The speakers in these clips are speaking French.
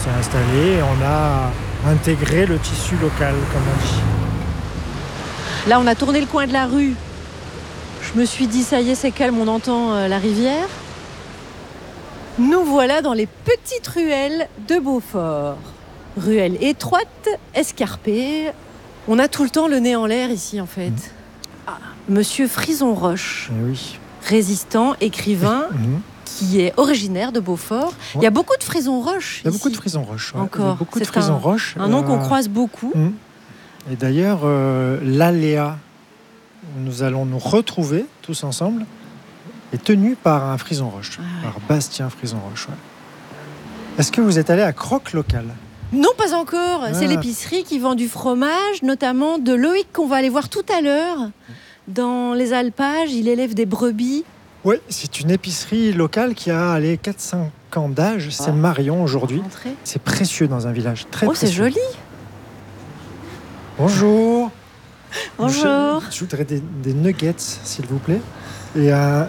s'est installé et on a intégré le tissu local, comme on dit. Là, on a tourné le coin de la rue. Je me suis dit, ça y est, c'est calme, on entend la rivière. Nous voilà dans les petites ruelles de Beaufort. Ruelles étroites, escarpées. On a tout le temps le nez en l'air ici, en fait. Monsieur Frison-Roche, Oui. résistant, écrivain, qui est originaire de Beaufort. Ouais. Il y a beaucoup de Frison-Roche. Il y a beaucoup de Frison-Roche. Ouais. Encore. Il y a beaucoup de C'est Frison-Roche. un nom qu'on croise beaucoup. Et d'ailleurs, l'Aléa, où nous allons nous retrouver tous ensemble, est tenue par un Frison-Roche, par Bastien Frison-Roche. Ouais. Est-ce que vous êtes allé à Croque Local ? Non, pas encore. C'est l'épicerie qui vend du fromage, notamment de Loïc, qu'on va aller voir tout à l'heure. Dans les alpages, il élève des brebis. Oui, c'est une épicerie locale qui a 4-5 ans d'âge. C'est Marion aujourd'hui. C'est précieux dans un village. Très précieux. C'est joli. Bonjour. Bonjour. Je voudrais des nuggets, s'il vous plaît. Et un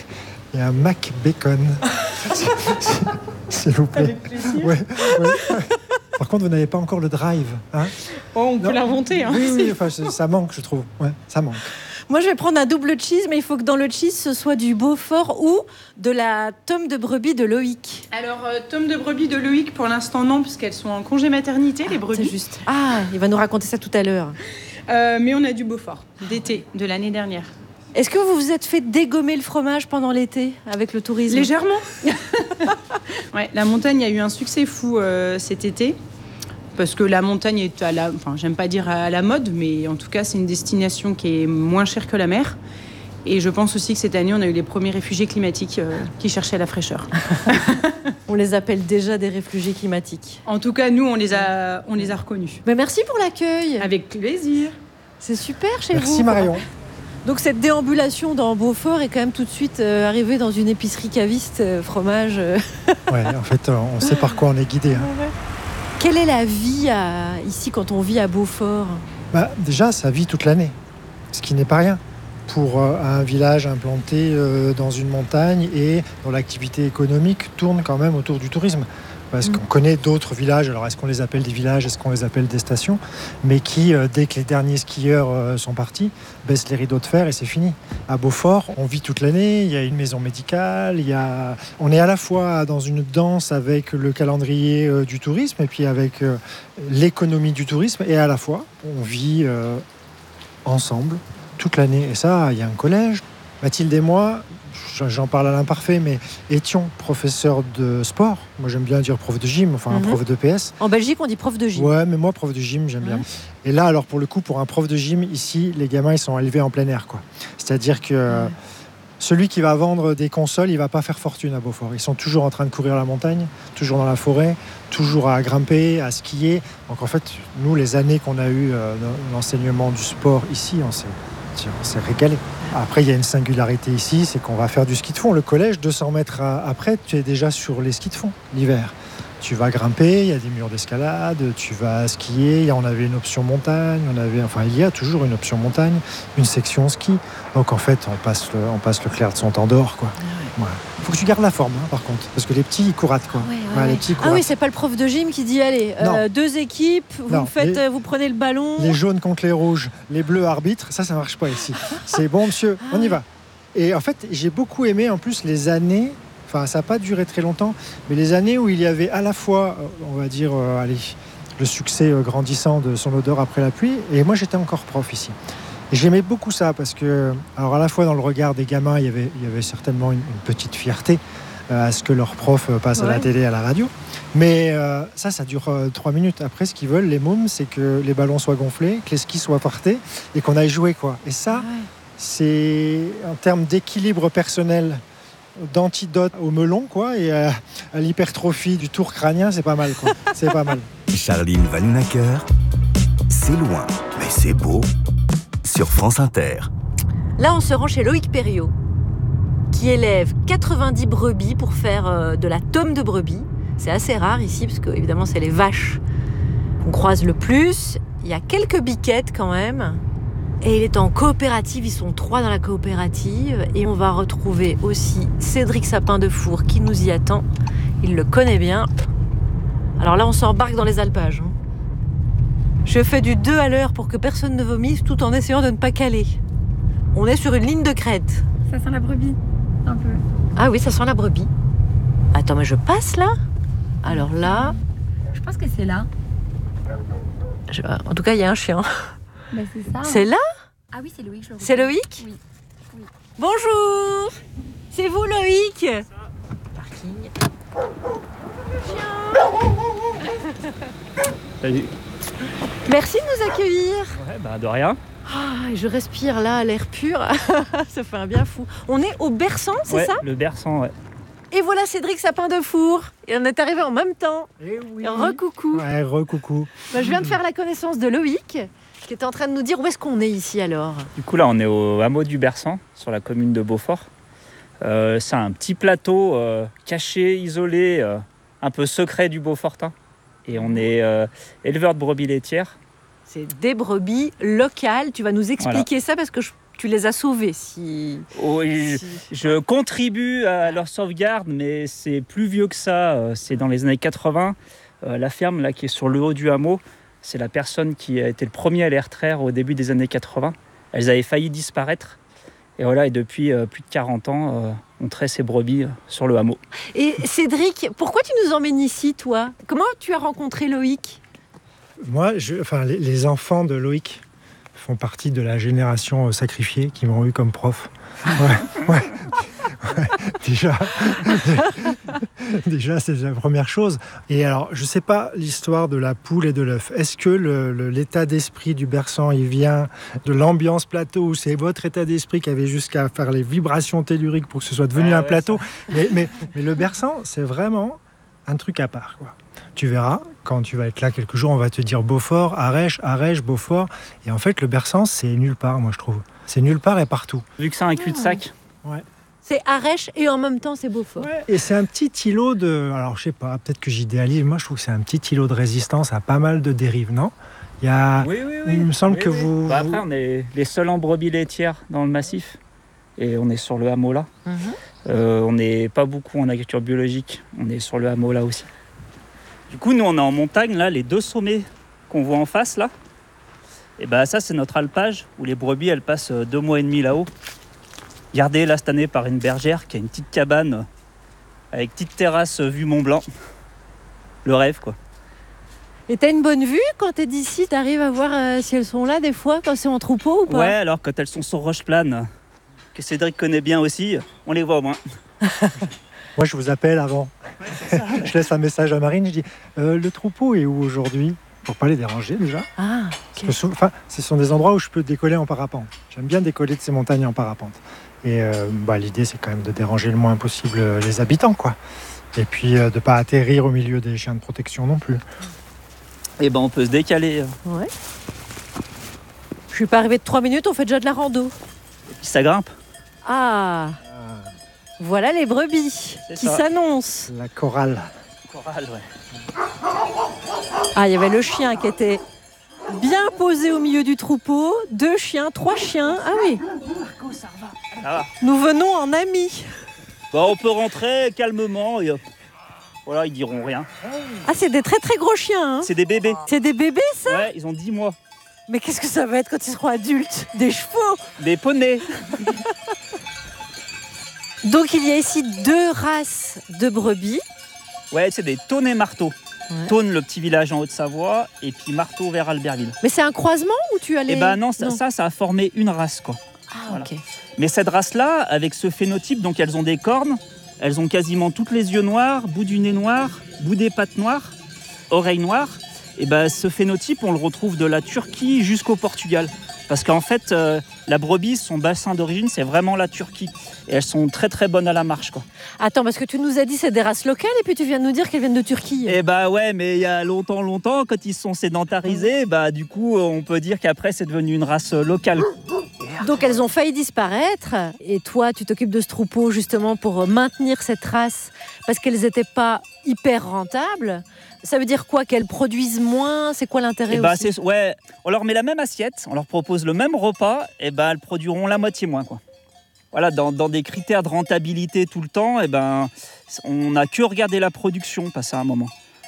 Mac Bacon. S'il vous plaît. Avec plaisir. Ouais. Par contre, vous n'avez pas encore le drive. Hein, on peut l'inventer. Hein. Oui, enfin, ça manque, je trouve. Ouais, ça manque. Moi, je vais prendre un double cheese, mais il faut que dans le cheese, ce soit du Beaufort ou de la tome de brebis de Loïc. Alors, tome de brebis de Loïc, pour l'instant, non, puisqu'elles sont en congé maternité, les brebis. C'est juste. Ah, il va nous raconter ça tout à l'heure. Mais on a du Beaufort, d'été, de l'année dernière. Est-ce que vous vous êtes fait dégommer le fromage pendant l'été avec le tourisme ? Légèrement. Ouais, la montagne a eu un succès fou cet été. Parce que la montagne est j'aime pas dire à la mode, mais en tout cas, c'est une destination qui est moins chère que la mer. Et je pense aussi que cette année, on a eu les premiers réfugiés climatiques qui cherchaient la fraîcheur. On les appelle déjà des réfugiés climatiques. En tout cas, nous, on les a reconnus. Mais merci pour l'accueil. Avec plaisir. C'est super chez vous. Merci Marion. Donc cette déambulation dans Beaufort est quand même tout de suite arrivée dans une épicerie caviste, fromage. Ouais, en fait, on sait par quoi on est guidé. Hein. Quelle est la vie ici quand on vit à Beaufort ? Déjà, ça vit toute l'année, ce qui n'est pas rien pour un village implanté dans une montagne et dont l'activité économique tourne quand même autour du tourisme. Parce qu'on connaît d'autres villages, alors est-ce qu'on les appelle des villages, est-ce qu'on les appelle des stations, mais qui, dès que les derniers skieurs sont partis, baissent les rideaux de fer et c'est fini. À Beaufort, on vit toute l'année, il y a une maison médicale, on est à la fois dans une danse avec le calendrier du tourisme et puis avec l'économie du tourisme, et à la fois, on vit ensemble toute l'année. Et ça, il y a un collège. Mathilde et moi, j'en parle à l'imparfait, mais étions professeurs de sport. Moi, j'aime bien dire prof de gym, un prof de PS. En Belgique, on dit prof de gym. Ouais, mais moi, prof de gym, j'aime bien. Et là, alors, pour le coup, pour un prof de gym, ici, les gamins, ils sont élevés en plein air, quoi. C'est-à-dire que celui qui va vendre des consoles, il va pas faire fortune à Beaufort. Ils sont toujours en train de courir la montagne, toujours dans la forêt, toujours à grimper, à skier. Donc, en fait, nous, les années qu'on a eues dans l'enseignement du sport ici, on s'est régalé. Après, il y a une singularité ici, c'est qu'on va faire du ski de fond. Le collège, 200 mètres après, tu es déjà sur les skis de fond l'hiver. Tu vas grimper, il y a des murs d'escalade, tu vas skier. On avait une option montagne, il y a toujours une option montagne, une section ski. Donc en fait, on passe le clair de son temps dehors, quoi. Ouais. Faut que tu gardes la forme, par contre, parce que les petits ils couratent, quoi. Les petits, ah oui, c'est pas le prof de gym qui dit allez, deux équipes, vous prenez le ballon. Les jaunes contre les rouges, les bleus arbitres, ça marche pas ici. C'est bon, monsieur, on y va. Et en fait, j'ai beaucoup aimé en plus les années. Ça n'a pas duré très longtemps, mais les années où il y avait à la fois, on va dire, le succès grandissant de Son odeur après la pluie, et moi j'étais encore prof ici. Et j'aimais beaucoup ça, parce que, alors à la fois dans le regard des gamins, il y avait certainement une petite fierté à ce que leur prof passe à la télé, à la radio. Mais ça dure 3 minutes. Après, ce qu'ils veulent, les mômes, c'est que les ballons soient gonflés, que les skis soient portés, et qu'on aille jouer, quoi. Et ça, c'est en termes d'équilibre personnel, d'antidote au melon, quoi, et à l'hypertrophie du tour crânien, c'est pas mal, quoi. C'est pas mal. Charline Vanhoenacker, c'est loin, mais c'est beau, sur France Inter. Là, on se rend chez Loïc Perriot, qui élève 90 brebis pour faire de la tome de brebis. C'est assez rare ici, parce que évidemment, c'est les vaches qu'on croise le plus. Il y a quelques biquettes quand même. Et il est en coopérative, ils sont 3 dans la coopérative. Et on va retrouver aussi Cédric Sapin de Four qui nous y attend. Il le connaît bien. Alors là, on s'embarque dans les alpages. Je fais du 2 à l'heure pour que personne ne vomisse tout en essayant de ne pas caler. On est sur une ligne de crête. Ça sent la brebis, un peu. Ah oui, ça sent la brebis. Attends, mais je passe là? Alors là... Je pense que c'est là. En tout cas, il y a un chien. Bah, c'est ça. C'est là? Ah oui, c'est Loïc. Je le C'est Loïc? Oui. Bonjour! C'est vous, Loïc? Parking. Salut. Merci de nous accueillir. Ouais, bah de rien. Ah, je respire là, l'air pur. Ça fait un bien fou. On est au Bersan, c'est Ouais, ça? le berçant, ouais. Et voilà Cédric Sapin de Four. Et on est arrivé en même temps. Eh oui. Recoucou. Ouais, recoucou. Bah, je viens de faire la connaissance de Loïc, qui était en train de nous dire où est-ce qu'on est ici alors. Du coup, là, on est au hameau du Bersan, sur la commune de Beaufort. C'est un petit plateau caché, isolé, un peu secret du Beaufortin. Et on est éleveur de brebis laitières. C'est des brebis locales. Tu vas nous expliquer ça parce que tu les as sauvées. Oui, je contribue à leur sauvegarde, mais c'est plus vieux que ça. C'est dans les années 80. La ferme là, qui est sur le haut du hameau, c'est la personne qui a été le premier à les retraire au début des années 80. Elles avaient failli disparaître. Et voilà, et depuis plus de 40 ans, on traite ces brebis sur le hameau. Et Cédric, pourquoi tu nous emmènes ici, toi? Comment tu as rencontré Loïc? Moi, les enfants de Loïc font partie de la génération sacrifiée qui m'ont eu comme prof. Ouais, déjà, c'est la première chose. Et alors, je ne sais pas l'histoire de la poule et de l'œuf. Est-ce que l'état d'esprit du Bersan, il vient de l'ambiance plateau, ou c'est votre état d'esprit qui avait jusqu'à faire les vibrations telluriques pour que ce soit devenu un plateau? Mais le Bersan, c'est vraiment un truc à part, quoi. Tu verras, quand tu vas être là quelques jours, on va te dire Beaufort, Arèche, Beaufort. Et en fait, le Bersan, c'est nulle part, moi, je trouve. C'est nulle part et partout. Vu que c'est un cul-de-sac. Ouais. C'est Arèche et en même temps c'est Beaufort. Ouais. Et c'est un petit îlot de... Alors, je sais pas, peut-être que j'idéalise. Moi, je trouve que c'est un petit îlot de résistance à pas mal de dérives, non? Il y a... Oui. Il me semble que vous... Bah, après, on est les seuls en brebis laitières dans le massif. Et on est sur le hameau là. On n'est pas beaucoup en agriculture biologique. On est sur le hameau là aussi. Du coup, nous, on est en montagne, là, les 2 sommets qu'on voit en face, là. Et bah, ça, c'est notre alpage, où les brebis, elles passent 2 mois et demi là-haut. Gardées, là, cette année, par une bergère qui a une petite cabane avec petite terrasse vue Mont-Blanc. Le rêve, quoi. Et t'as une bonne vue quand t'es d'ici? T'arrives à voir si elles sont là, des fois, quand c'est en troupeau ou pas? Ouais, alors, quand elles sont sur Rocheplane, que Cédric connaît bien aussi, on les voit au moins. Moi, je vous appelle avant. Ouais, c'est ça. Je laisse un message à Marine, je dis le troupeau est où aujourd'hui? Pour pas les déranger déjà. Ah, Parce que ce sont des endroits où je peux décoller en parapente. J'aime bien décoller de ces montagnes en parapente. Et l'idée, c'est quand même de déranger le moins possible les habitants, quoi. Et puis de ne pas atterrir au milieu des chiens de protection non plus. Et ben, on peut se décaler. ouais. Je suis pas arrivée de 3 minutes, on fait déjà de la rando. Et puis ça grimpe. Ah, voilà les brebis C'est qui ça. s'annoncent. La chorale. Chorale, ouais. Ah, il y avait le chien qui était bien posé au milieu du troupeau. 2 chiens, 3 chiens. Ah oui, Ça va. nous venons en amis. Bon, on peut rentrer calmement. Et, voilà, ils diront rien. Ah, c'est des très très gros chiens. Hein. C'est des bébés. C'est des bébés, ça? Ouais, ils ont 10 mois. Mais qu'est-ce que ça va être quand ils seront adultes? Des chevaux. Des poneys. Donc il y a ici 2 races de brebis. Ouais, c'est des Thônes et Marteau. Ouais. Thônes, le petit village en Haute-Savoie, et puis Marteau vers Albertville. Mais c'est un croisement ou tu as les... Et ben non, ça a formé une race, quoi. Ah, Voilà. ok. Mais cette race-là, avec ce phénotype, donc elles ont des cornes, elles ont quasiment toutes les yeux noirs, bout du nez noir, bout des pattes noires, oreilles noires. Et ben ce phénotype, on le retrouve de la Turquie jusqu'au Portugal. Parce qu'en fait, la brebis, son bassin d'origine, c'est vraiment la Turquie. Et elles sont très très bonnes à la marche, quoi. Attends, parce que tu nous as dit c'est des races locales et puis tu viens de nous dire qu'elles viennent de Turquie. Et bah ouais, mais il y a longtemps, quand ils se sont sédentarisés, bah du coup, on peut dire qu'après, c'est devenu une race locale. Donc elles ont failli disparaître. Et toi, tu t'occupes de ce troupeau justement pour maintenir cette race parce qu'elles n'étaient pas hyper rentables. Ça veut dire quoi? Qu'elles produisent moins? C'est quoi l'intérêt Et bah aussi? ouais, on leur met la même assiette, on leur propose le même repas, et bah elles produiront la moitié moins, quoi. Voilà, dans des critères de rentabilité tout le temps, et ben on n'a que regardé la production passer un moment.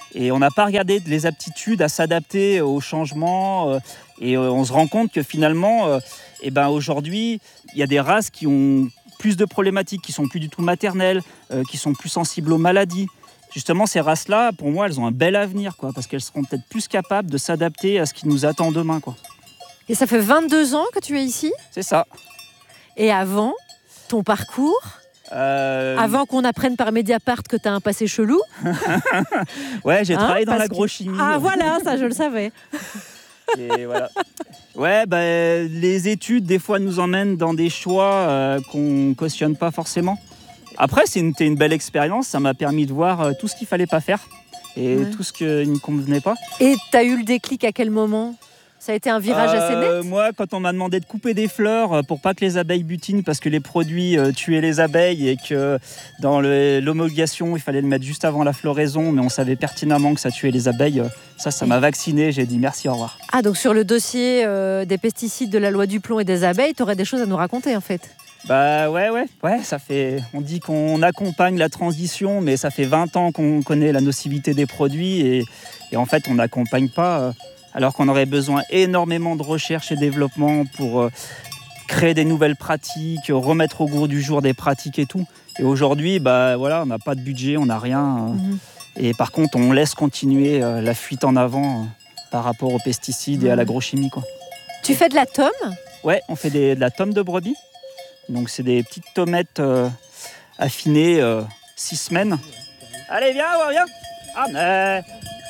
Et on n'a pas regardé les aptitudes à s'adapter aux changements. Et on se rend compte que finalement, aujourd'hui, il y a des races qui ont plus de problématiques, qui sont plus du tout maternelles, qui sont plus sensibles aux maladies. Justement, ces races-là, pour moi, elles ont un bel avenir, quoi, parce qu'elles seront peut-être plus capables de s'adapter à ce qui nous attend demain, quoi. Et ça fait 22 ans que tu es ici ? C'est ça. Et avant, ton parcours ? Avant qu'on apprenne par Mediapart que tu as un passé chelou ? Ouais, j'ai travaillé dans l'agrochimie. Ah voilà, ça je le savais. Et voilà. Ouais, les études, des fois, nous emmènent dans des choix qu'on cautionne pas forcément. Après, c'était une belle expérience. Ça m'a permis de voir tout ce qu'il fallait pas faire et tout ce qui ne me convenait pas. Et tu as eu le déclic à quel moment ? Ça a été un virage assez net ? Moi, quand on m'a demandé de couper des fleurs pour pas que les abeilles butinent parce que les produits tuaient les abeilles et que dans l'homologation, il fallait le mettre juste avant la floraison, mais on savait pertinemment que ça tuait les abeilles, ça m'a vacciné. J'ai dit merci, au revoir. Ah, donc sur le dossier des pesticides de la loi du plomb et des abeilles, tu aurais des choses à nous raconter en fait ? Ouais, ça fait. On dit qu'on accompagne la transition, mais ça fait 20 ans qu'on connaît la nocivité des produits et en fait, on n'accompagne pas. Alors qu'on aurait besoin énormément de recherche et développement pour créer des nouvelles pratiques, remettre au goût du jour des pratiques et tout. Et aujourd'hui, on n'a pas de budget, on n'a rien. Et par contre, on laisse continuer la fuite en avant par rapport aux pesticides et à l'agrochimie, quoi. Tu fais de la tome ? Ouais, on fait de la tome de brebis. Donc c'est des petites tomettes affinées 6 semaines. Allez, viens. Ah, mais...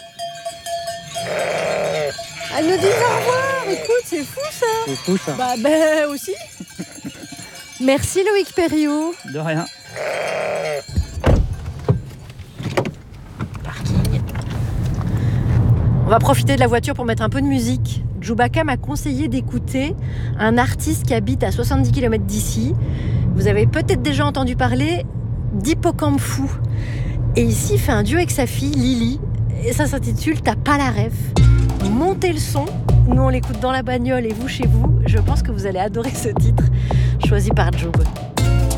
Elle nous dit au revoir. Écoute, c'est fou ça. C'est fou ça. Aussi. Merci Loïc Perriot. De rien. Parking. On va profiter de la voiture pour mettre un peu de musique. Chewbacca m'a conseillé d'écouter un artiste qui habite à 70 km d'ici. Vous avez peut-être déjà entendu parler d'Hippocampe Fou. Et ici, il fait un duo avec sa fille, Lily. Et ça s'intitule « T'as pas la ref ». Montez le son. Nous, on l'écoute dans la bagnole et vous, chez vous. Je pense que vous allez adorer ce titre, choisi par Job.